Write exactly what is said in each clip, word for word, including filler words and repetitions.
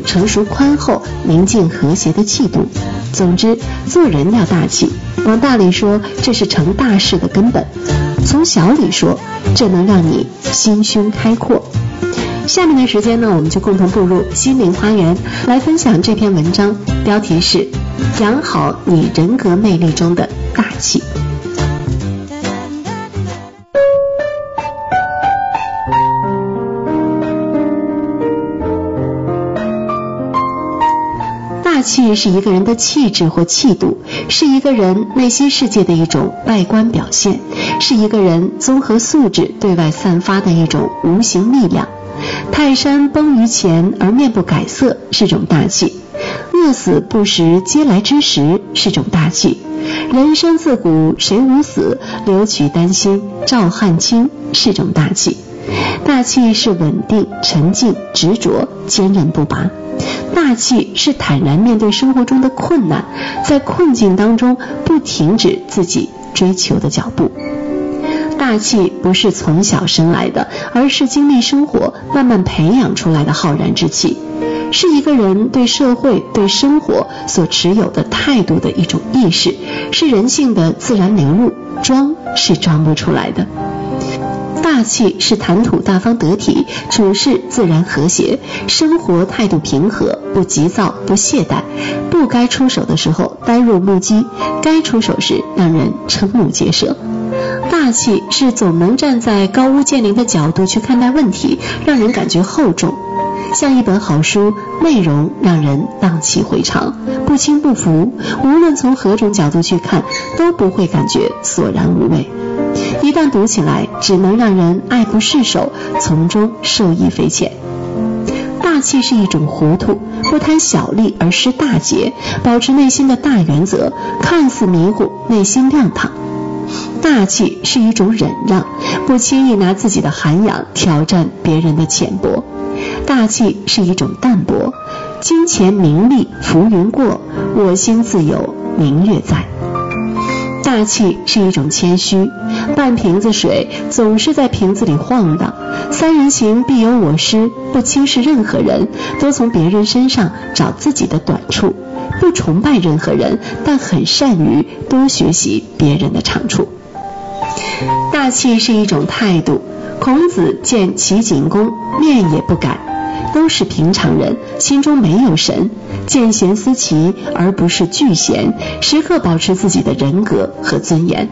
种成熟宽厚、宁静和谐的气度。总之，做人要大气，往大里说，这是成大事的根本；从小里说，这能让你心胸开阔。下面的时间呢，我们就共同步入心灵花园，来分享这篇文章，标题是养好你人格魅力中的大气。大气是一个人的气质或气度，是一个人内心世界的一种外观表现，是一个人综合素质对外散发的一种无形力量。泰山崩于前而面不改色是种大气，饿死不食嗟来之食是种大气，人生自古谁无死，留取丹心照汗青是种大气。大气是稳定、沉静、执着、坚韧不拔。大气是坦然面对生活中的困难，在困境当中不停止自己追求的脚步。大气不是从小生来的，而是经历生活慢慢培养出来的浩然之气，是一个人对社会、对生活所持有的态度的一种意识，是人性的自然流露，装是装不出来的。大气是谈吐大方得体，处事自然和谐，生活态度平和，不急躁不懈怠，不该出手的时候呆若木鸡，该出手时让人瞠目结舌。大气是总能站在高屋建瓴的角度去看待问题，让人感觉厚重，像一本好书，内容让人荡气回肠，不轻不浮，无论从何种角度去看都不会感觉索然无味，一旦读起来只能让人爱不释手，从中受益匪浅。大气是一种糊涂，不贪小利而失大节，保持内心的大原则，看似迷糊，内心亮堂。大气是一种忍让，不轻易拿自己的涵养挑战别人的浅薄。大气是一种淡泊，金钱名利浮云过，我心自有明月在。大气是一种谦虚，半瓶子水总是在瓶子里晃荡，三人行必有我师，不轻视任何人，多从别人身上找自己的短处，不崇拜任何人，但很善于多学习别人的长处。大气是一种态度，孔子见齐景公面也不改，都是平常人，心中没有神，见贤思齐而不是惧贤，时刻保持自己的人格和尊严。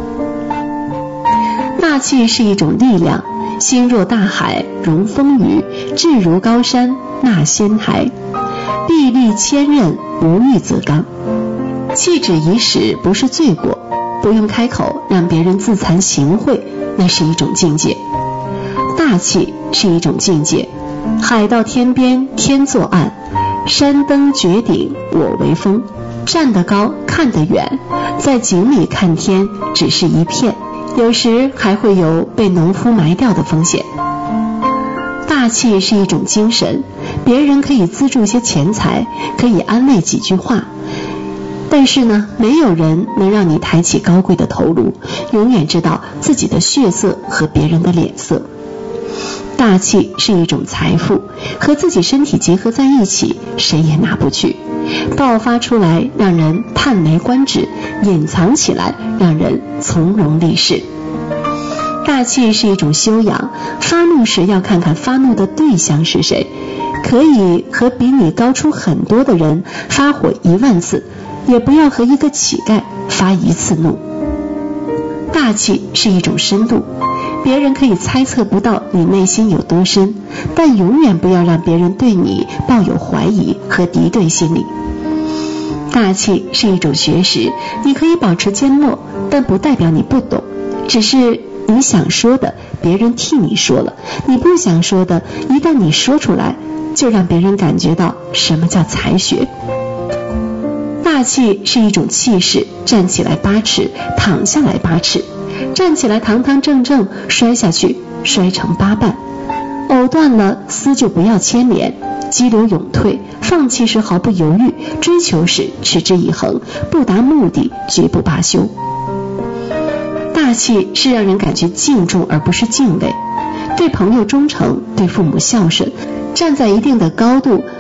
大气是一种力量，心若大海容风雨，志如高山纳仙台，臂力千仞无欲则刚。气质已始不是罪过，不用开口让别人自惭形秽，那是一种境界。大气是一种境界，海到天边天作岸，山登绝顶我为峰，站得高看得远，在井里看天只是一片，有时还会有被农夫埋掉的风险。大气是一种精神，别人可以资助些钱财，可以安慰几句话，但是呢，没有人能让你抬起高贵的头颅，永远知道自己的血色和别人的脸色。大气是一种财富，和自己身体结合在一起，谁也拿不去，爆发出来让人叹为观止，隐藏起来让人从容立事。大气是一种修养，发怒时要看看发怒的对象是谁，可以和比你高出很多的人发火一万次，也不要和一个乞丐发一次怒。大气是一种深度，别人可以猜测不到你内心有多深，但永远不要让别人对你抱有怀疑和敌对心理。大气是一种学识，你可以保持缄默，但不代表你不懂，只是你想说的别人替你说了，你不想说的一旦你说出来，就让别人感觉到什么叫才学。大气是一种气势，站起来八尺，躺下来八尺，站起来堂堂正正，摔下去摔成八瓣。藕断了丝就不要牵连，激流勇退，放弃时毫不犹豫，追求时持之以恒，不达目的绝不罢休。大气是让人感觉敬重而不是敬畏，对朋友忠诚，对父母孝顺，站在一定的高度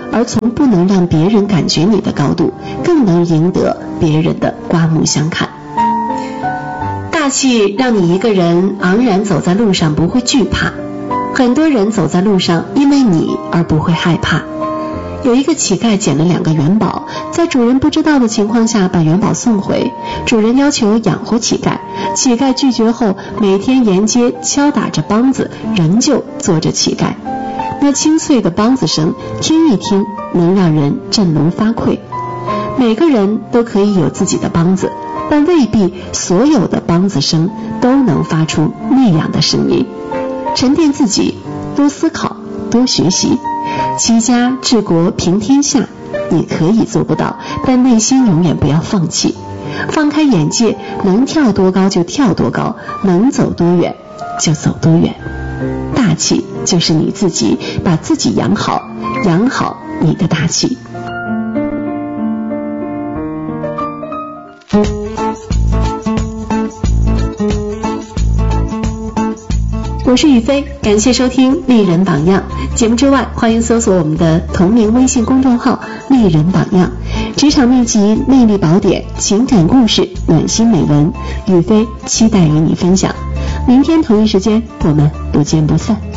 而从不能让别人感觉你的高度，更能赢得别人的刮目相看。大气让你一个人昂然走在路上不会惧怕，很多人走在路上因为你而不会害怕。有一个乞丐捡了两个元宝，在主人不知道的情况下把元宝送回，主人要求养活乞丐，乞丐拒绝后，每天沿街敲打着梆子，仍旧做着乞丐。那清脆的梆子声，听一听能让人振聋发聩。每个人都可以有自己的梆子，但未必所有的梆子声都能发出那样的声音。沉淀自己，多思考，多学习，齐家治国平天下，你可以做不到，但内心永远不要放弃，放开眼界，能跳多高就跳多高，能走多远就走多远。大气就是你自己，把自己养好，养好你的大气。我是雨飞，感谢收听丽人榜样。节目之外，欢迎搜索我们的同名微信公众号丽人榜样。职场秘籍、魅力宝典、情感故事、暖心美文，雨飞期待与你分享。明天同一时间，我们不见不散。